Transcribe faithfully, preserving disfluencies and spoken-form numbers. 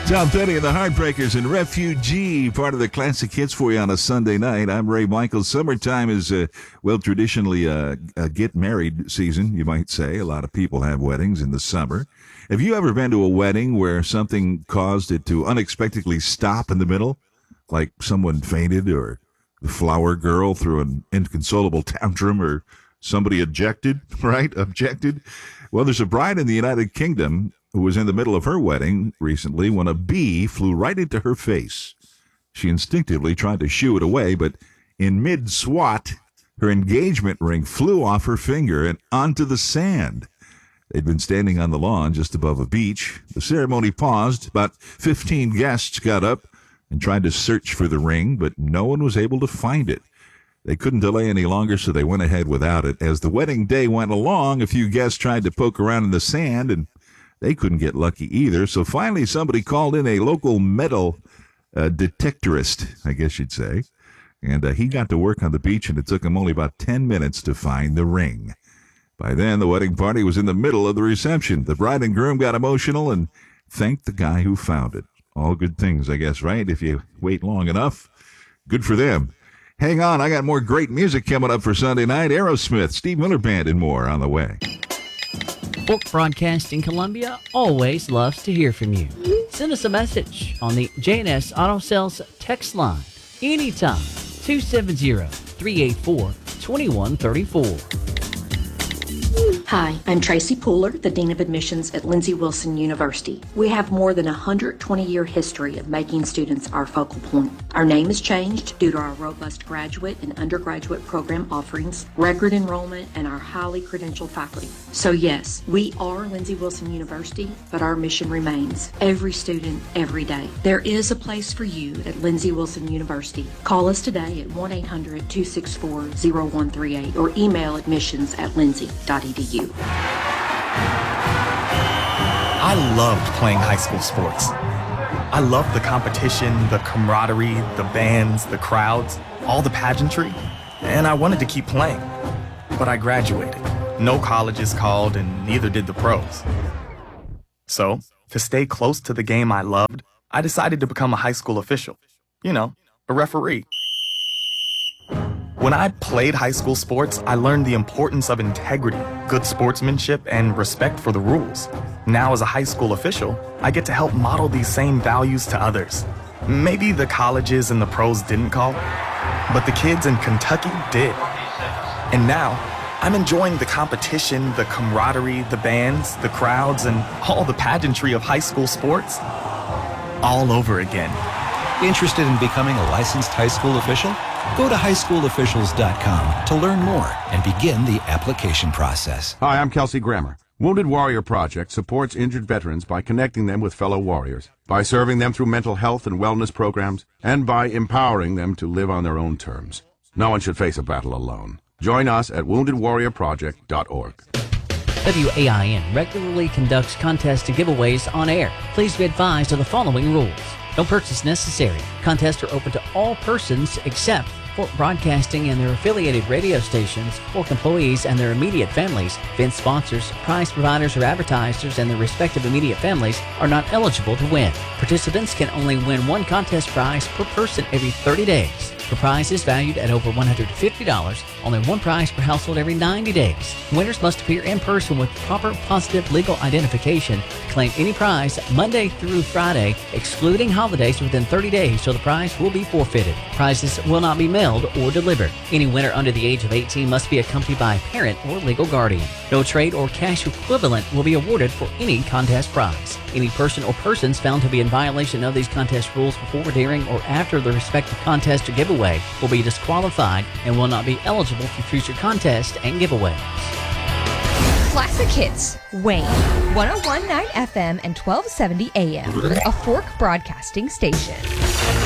Tom Petty and the Heartbreakers and Refugee, part of the classic hits for you on a Sunday night. I'm Ray Michaels. Summertime is, uh, well, traditionally a, a get-married season, you might say. A lot of people have weddings in the summer. Have you ever been to a wedding where something caused it to unexpectedly stop in the middle? Like someone fainted, or the flower girl threw an inconsolable tantrum, or somebody objected, right? Objected. Well, there's a bride in the United Kingdom who was in the middle of her wedding recently when a bee flew right into her face. She instinctively tried to shoo it away, but in mid-swat, her engagement ring flew off her finger and onto the sand. They'd been standing on the lawn just above a beach. The ceremony paused. About fifteen guests got up and tried to search for the ring, but no one was able to find it. They couldn't delay any longer, so they went ahead without it. As the wedding day went along, a few guests tried to poke around in the sand, and they couldn't get lucky either. So finally, somebody called in a local metal uh, detectorist, I guess you'd say. And uh, he got to work on the beach, and it took him only about ten minutes to find the ring. By then, the wedding party was in the middle of the reception. The bride and groom got emotional and thanked the guy who found it. All good things, I guess, right? If you wait long enough, good for them. Hang on, I got more great music coming up for Sunday night. Aerosmith, Steve Miller Band, and more on the way. Fork Broadcasting Columbia always loves to hear from you. Send us a message on the J and S Auto Sales text line anytime, two seven zero, three eight four, two one three four. Hi, I'm Tracy Pooler, the Dean of Admissions at Lindsey Wilson University. We have more than a one hundred twenty year history of making students our focal point. Our name has changed due to our robust graduate and undergraduate program offerings, record enrollment, and our highly credentialed faculty. So yes, we are Lindsey Wilson University, but our mission remains. Every student, every day. There is a place for you at Lindsey Wilson University. Call us today at one eight hundred, two six four, zero one three eight or email admissions at lindsey dot e d u. I loved playing high school sports. I loved the competition, the camaraderie, the bands, the crowds, all the pageantry, and I wanted to keep playing. But I graduated. No colleges called, and neither did the pros. So, to stay close to the game I loved, I decided to become a high school official. You know, a referee. When I played high school sports, I learned the importance of integrity, good sportsmanship, and respect for the rules. Now, as a high school official, I get to help model these same values to others. Maybe the colleges and the pros didn't call, but the kids in Kentucky did. And now, I'm enjoying the competition, the camaraderie, the bands, the crowds, and all the pageantry of high school sports all over again. Interested in becoming a licensed high school official? Go to high school officials dot com to learn more and begin the application process. Hi, I'm Kelsey Grammer. Wounded Warrior Project supports injured veterans by connecting them with fellow warriors, by serving them through mental health and wellness programs, and by empowering them to live on their own terms. No one should face a battle alone. Join us at wounded warrior project dot org. W A I N regularly conducts contests and giveaways on air. Please be advised of the following rules. No purchase necessary. Contests are open to all persons except Fork Broadcasting and their affiliated radio stations, Fork employees and their immediate families. Event sponsors, prize providers, or advertisers and their respective immediate families are not eligible to win. Participants can only win one contest prize per person every thirty days. For prizes valued at over one hundred fifty dollars, only one prize per household every ninety days. Winners must appear in person with proper positive legal identification to claim any prize Monday through Friday, excluding holidays within thirty days, so the prize will be forfeited. Prizes will not be mailed or delivered. Any winner under the age of eighteen must be accompanied by a parent or legal guardian. No trade or cash equivalent will be awarded for any contest prize. Any person or persons found to be in violation of these contest rules before, during, or after the respective contest or giveaway will be disqualified and will not be eligible for future contests and giveaways. Classic Hits, Wayne, one oh one point nine F M and twelve seventy A M, a Fork Broadcasting station.